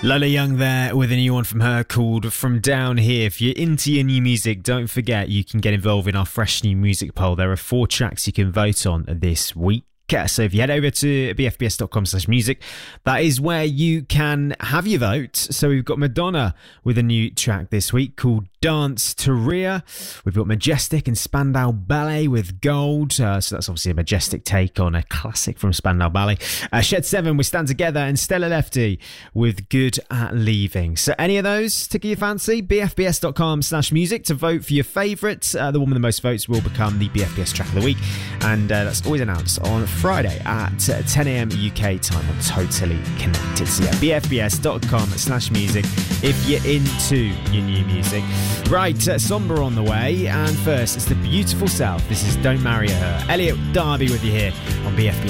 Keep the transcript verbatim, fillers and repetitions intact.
Lola Young there with a new one from her called From Down Here. If you're into your new music, don't forget you can get involved in our fresh new music poll. There are four tracks you can vote on this week. So if you head over to bfbs.com slash music, that is where you can have your vote. So we've got Madonna with a new track this week called Dance to Rhea. We've got Majestic and Spandau Ballet with Gold. Uh, so that's obviously a Majestic take on a classic from Spandau Ballet. Uh, Shed seven with Stand Together and Stella Lefty with Good at Leaving. So any of those tickle your fancy? bfbs.com slash music to vote for your favourites. Uh, the one with the most votes will become the B F B S track of the week. And uh, that's always announced on Friday at ten a.m. U K time on Totally Connected. So yeah, bfbs.com slash music if you're into your new music. Right, uh, Somber on the way, and first it's The Beautiful South. This is Don't Marry Her. Elliot Darby with you here on B F B S.